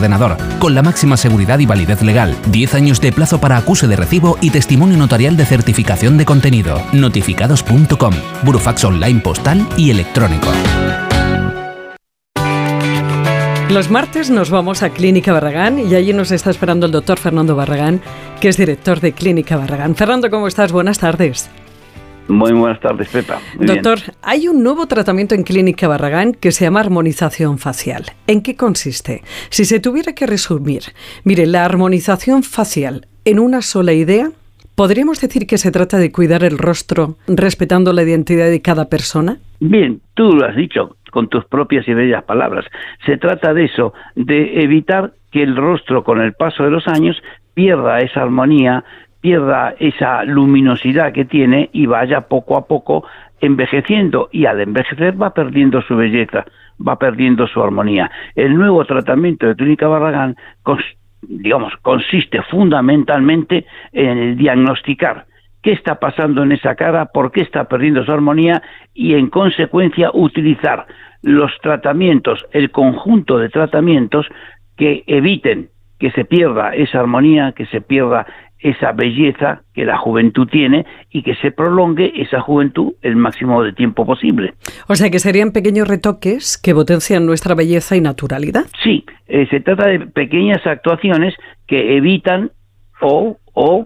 ordenador, con la máxima seguridad y validez legal, 10 años de plazo para acuse de recibo y testimonio notarial de certificación de contenido. Notificados.com, burofax online postal y electrónico. Los martes nos vamos a Clínica Barragán y allí nos está esperando el doctor Fernando Barragán, que es director de Clínica Barragán. Fernando, ¿cómo estás? Buenas tardes. Muy buenas tardes, Pepa. Muy doctor, bien. Hay un nuevo tratamiento en Clínica Barragán que se llama armonización facial. ¿En qué consiste? Si se tuviera que resumir, mire, la armonización facial en una sola idea, ¿podríamos decir que se trata de cuidar el rostro respetando la identidad de cada persona? Bien, tú lo has dicho con tus propias y bellas palabras. Se trata de eso, de evitar que el rostro con el paso de los años pierda esa armonía, pierda esa luminosidad que tiene y vaya poco a poco envejeciendo, y al envejecer va perdiendo su belleza, va perdiendo su armonía. El nuevo tratamiento de Clínica Barragán consiste fundamentalmente en el diagnosticar qué está pasando en esa cara, por qué está perdiendo su armonía y, en consecuencia, utilizar los tratamientos, el conjunto de tratamientos que eviten que se pierda esa armonía, que se pierda esa belleza que la juventud tiene y que se prolongue esa juventud el máximo de tiempo posible. O sea, que serían pequeños retoques que potencian nuestra belleza y naturalidad. Sí, se trata de pequeñas actuaciones que evitan o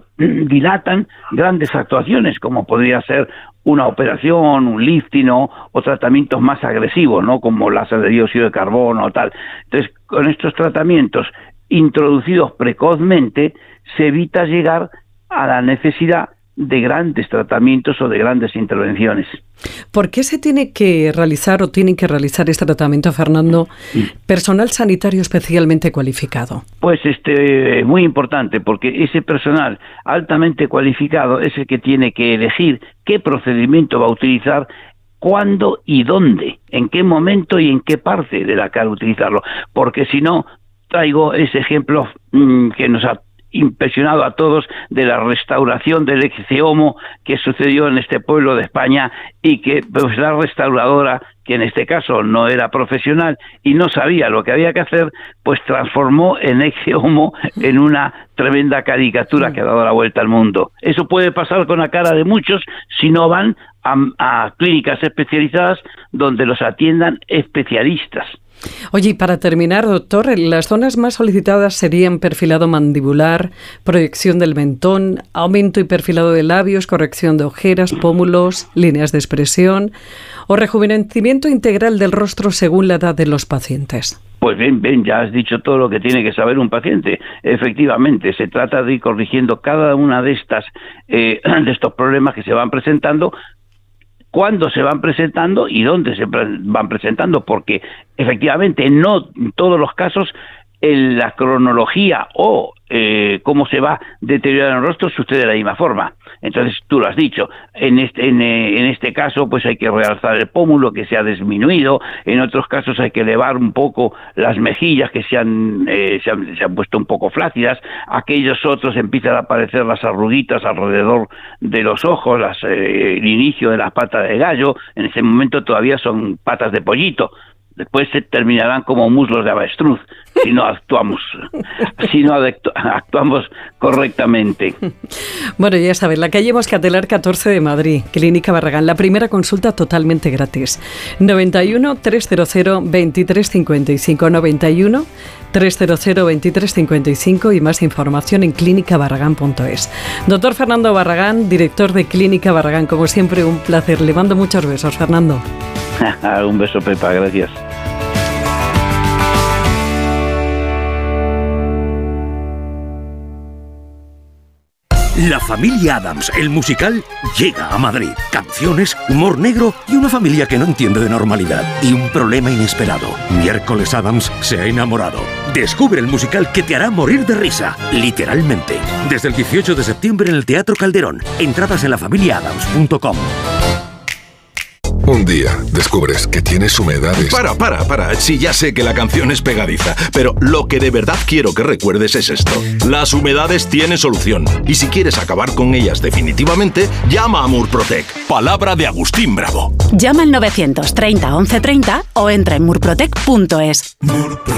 dilatan grandes actuaciones, como podría ser una operación, un lifting o tratamientos más agresivos, ¿no? Como láser de dióxido de carbono o tal. Entonces, con estos tratamientos introducidos precozmente, se evita llegar a la necesidad de grandes tratamientos o de grandes intervenciones. ¿Por qué se tiene que realizar o tienen que realizar este tratamiento, Fernando, personal sanitario especialmente cualificado? Pues muy importante, porque ese personal altamente cualificado es el que tiene que elegir qué procedimiento va a utilizar, cuándo y dónde, en qué momento y en qué parte de la cara utilizarlo, porque si no, traigo ese ejemplo que nos ha impresionado a todos de la restauración del Ex Homo que sucedió en este pueblo de España, y que pues la restauradora, que en este caso no era profesional y no sabía lo que había que hacer, pues transformó en Ex Homo en una tremenda caricatura que ha dado la vuelta al mundo. Eso puede pasar con la cara de muchos si no van a clínicas especializadas donde los atiendan especialistas. Oye, y para terminar, doctor, las zonas más solicitadas serían perfilado mandibular, proyección del mentón, aumento y perfilado de labios, corrección de ojeras, pómulos, líneas de expresión o rejuvenecimiento integral del rostro según la edad de los pacientes. Pues bien, ya has dicho todo lo que tiene que saber un paciente. Efectivamente, se trata de ir corrigiendo cada una de estos problemas que se van presentando, cuándo se van presentando y dónde se van presentando, porque efectivamente no en todos los casos la cronología o cómo se va deteriorando el rostro sucede de la misma forma. Entonces, tú lo has dicho, en este caso pues hay que realzar el pómulo que se ha disminuido, en otros casos hay que elevar un poco las mejillas que se han puesto un poco flácidas, aquellos otros empiezan a aparecer las arruguitas alrededor de los ojos, el inicio de las patas de gallo, en ese momento todavía son patas de pollito. Después se terminarán como muslos de avestruz si no actuamos correctamente. Bueno, ya sabes, la calle Moscatelar 14 de Madrid, Clínica Barragán. La primera consulta totalmente gratis. 91 300 2355 91 300 2355 y más información en clínicabarragán.es. Doctor Fernando Barragán, director de Clínica Barragán. Como siempre, un placer. Le mando muchos besos, Fernando. Un beso, Pepa, gracias. La familia Addams, el musical, llega a Madrid. Canciones, humor negro y una familia que no entiende de normalidad. Y un problema inesperado. Miércoles Addams se ha enamorado. Descubre el musical que te hará morir de risa, literalmente. Desde el 18 de septiembre en el Teatro Calderón. Entradas en lafamiliaadams.com. Un día descubres que tienes humedades. Para. Sí, ya sé que la canción es pegadiza, pero lo que de verdad quiero que recuerdes es esto. Las humedades tienen solución. Y si quieres acabar con ellas definitivamente, llama a Murprotec. Palabra de Agustín Bravo. Llama al 930 1130 o entra en murprotec.es.